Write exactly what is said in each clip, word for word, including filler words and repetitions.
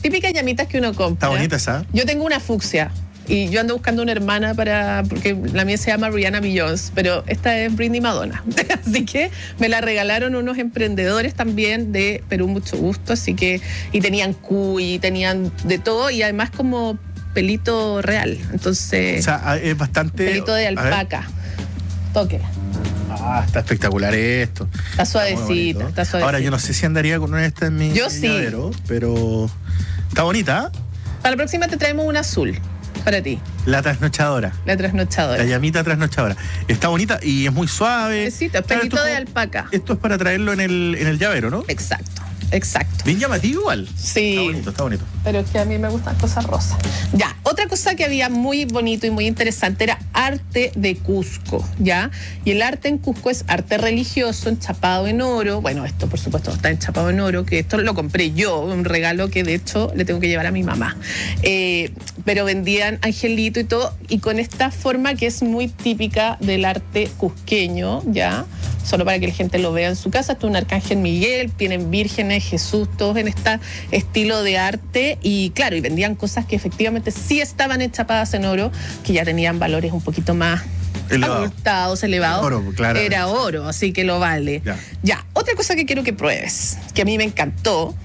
típicas llamitas que uno compra. Está bonita esa. Yo tengo una fucsia. Y yo ando buscando una hermana para, porque la mía se llama Rihanna Beyoncé, pero esta es Britney Madonna. Así que me la regalaron unos emprendedores también de Perú, mucho gusto. Así que, y tenían cuy, tenían de todo, y además como pelito real. Entonces, O sea, es bastante... pelito de alpaca. Toque. Ah, está espectacular esto. Está suavecita, está, está suavecita. Ahora, yo no sé si andaría con una de estas en mi Yo sí. llavero, pero está bonita. Para la próxima te traemos una azul. Para ti. La trasnochadora. La trasnochadora. La llamita trasnochadora. Está bonita y es muy suave. Necesito, Claro, pelito esto de es- alpaca. Esto es para traerlo en el, en el llavero, ¿no? Exacto, exacto. Bien llamativo igual. Sí. Está bonito, está bonito. Pero es que a mí me gustan cosas rosas. Ya, otra cosa que había muy bonito y muy interesante era arte de Cusco, ¿ya? Y el arte en Cusco es arte religioso, enchapado en oro. Bueno, esto por supuesto está enchapado en oro, que esto lo compré yo, un regalo que de hecho le tengo que llevar a mi mamá. Eh, pero vendían angelito y todo, y con esta forma que es muy típica del arte cusqueño, ¿ya? Solo para que la gente lo vea en su casa. Esto es un arcángel Miguel, tienen vírgenes, Jesús, todos en este estilo de arte. Y claro, y vendían cosas que efectivamente sí estaban enchapadas en oro, que ya tenían valores un poquito más Elevado. abultados, elevados. Oro, claro. Era oro, así que lo vale. Ya. Ya, otra cosa que quiero que pruebes, que a mí me encantó,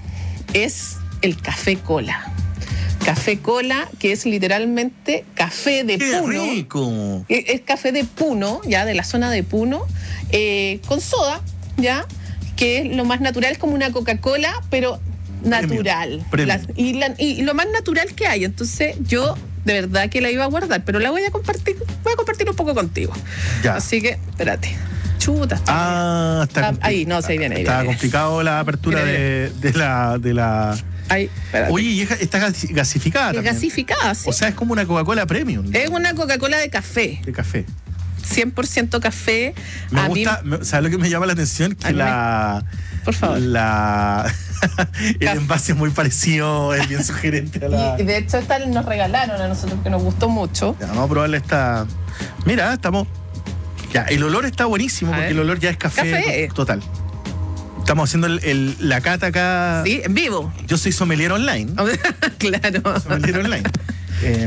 es el café cola. Café cola, que es literalmente café de ¡Qué Puno. rico! Es es café de Puno, ya de la zona de Puno, eh, con soda, ya, que es lo más natural, es como una Coca-Cola, pero natural. Premium. La- y, la- y lo más natural que hay. Entonces yo de verdad que la iba a guardar, pero la voy a compartir, voy a compartir un poco contigo. Ya. Así que, espérate. Chuta. está Ah, está Ah, compli- ahí, no, sí, viene, ahí Está viene. complicado la apertura Viene, de, de la... De la... Ahí, espérate. Oye, y es- está gas- gasificada Es también. gasificada, sí. O sea, es como una Coca-Cola Premium. Es una Coca-Cola de café, De café. cien por ciento café. Me A mí- gusta, me- ¿sabes lo que me llama la atención? A Que mí la... por favor. La... el Café. envase es muy parecido, es bien sugerente a la... Y, y de hecho esta nos regalaron a nosotros porque nos gustó mucho. Ya, vamos a probarle esta... Mira, estamos... Ya, el olor está buenísimo A porque ver. el olor ya es café, Café. to- total. Estamos haciendo el- el- la cata acá. Sí, en vivo. Yo soy sommelier online. Claro. Sommelier online. Eh,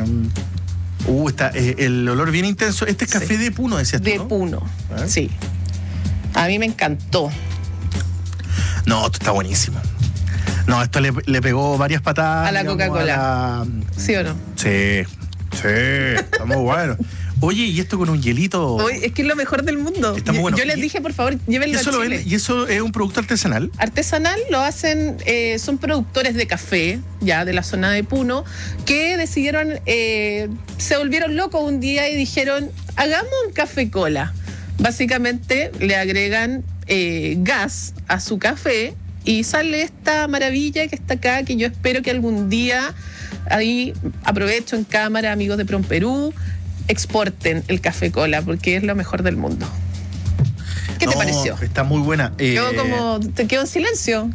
uh, está, eh, el olor bien intenso. Este es Sí. café de Puno, decías tú, De ¿no? Puno. A ver. Sí. A mí me encantó. No, esto está buenísimo. No, esto le, le pegó varias patadas. A la digamos, Coca-Cola. a la- ¿Sí o no? Sí, sí, está muy bueno. Oye, y esto con un hielito. Hoy es que es lo mejor del mundo. Está muy Yo- bueno. Yo les Y- dije, por favor, ¿Y llévenlo eso, a lo Chile. venden? ¿Y eso es un producto artesanal? Artesanal lo hacen, eh, son productores de café, ya de la zona de Puno, que decidieron, eh, se volvieron locos un día y dijeron, hagamos un café cola. Básicamente le agregan eh, gas a su café y sale esta maravilla que está acá, que yo espero que algún día, ahí aprovecho en cámara, amigos de Prom Perú, exporten el café cola, porque es lo mejor del mundo. ¿Qué te No, pareció? Está muy buena. Eh, Quedó como, te quedó en silencio.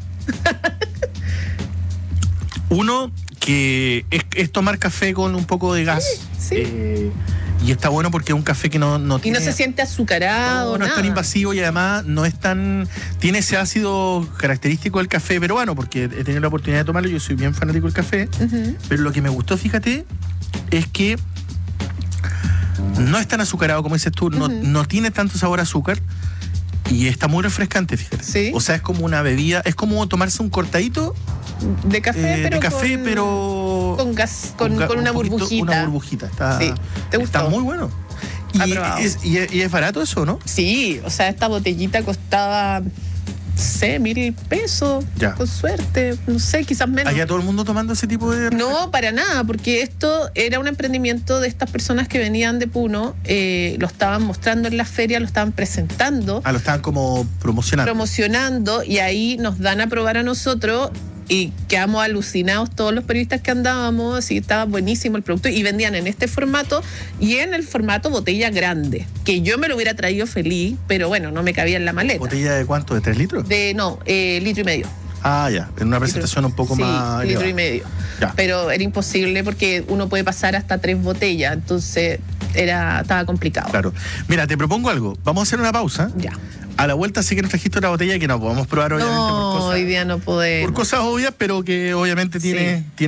Uno, que es, es tomar café con un poco de gas. sí. Eh, y está bueno porque es un café que no, no Y tiene... no se siente azucarado, No, no es tan nada. invasivo y además no es tan... Tiene ese ácido característico del café peruano, porque he tenido la oportunidad de tomarlo, yo soy bien fanático del café, Ujú. pero lo que me gustó, fíjate, es que no es tan azucarado como dices tú, no, Ujú. no tiene tanto sabor a azúcar y está muy refrescante, fíjate. Sí. O sea, es como una bebida, es como tomarse un cortadito De café, eh, pero de café, con, pero... con gas, con, ga- con una un poquito- burbujita. Una burbujita, está, Sí. ¿Te gustó? está muy bueno. Y Aprobado. es, y, es, y es barato eso, ¿no? Sí, o sea, esta botellita costaba, no sé, mil pesos, Ya. con suerte, no sé, quizás menos. Allá todo el mundo tomando ese tipo de... No, para nada, porque esto era un emprendimiento de estas personas que venían de Puno, eh, lo estaban mostrando en la feria, lo estaban presentando, Ah, lo estaban como promocionando. promocionando, y ahí nos dan a probar a nosotros y quedamos alucinados todos los periodistas que andábamos, así que estaba buenísimo el producto, y vendían en este formato y en el formato botella grande, que yo me lo hubiera traído feliz, pero bueno, no me cabía en la maleta. ¿Botella de cuánto? ¿De tres litros? De, no, eh, litro y medio. Ah, ya. En una presentación un poco Sí, más... litro elevada. y medio. Ya. Pero era imposible porque uno puede pasar hasta tres botellas, entonces era, estaba complicado. Claro. Mira, te propongo algo. Vamos a hacer una pausa. Ya. A la vuelta sí que nos trajiste una botella que no podemos probar obviamente No, por hoy cosas, día no podemos. por cosas obvias, pero que obviamente tiene, Sí. tiene